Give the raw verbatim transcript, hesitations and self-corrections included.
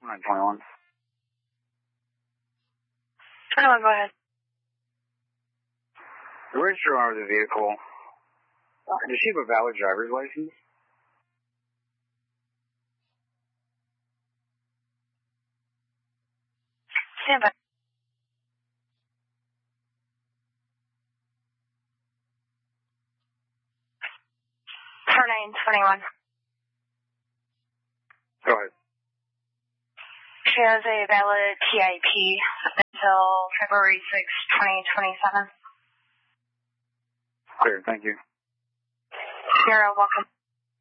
nine twenty-one. twenty-one, go ahead. The registered owner of the vehicle, does she have a valid driver's license? Stand by. For nine twenty-one. Go ahead. She has a valid T I P until February sixth, twenty twenty-seven. Clear, thank you. You're welcome.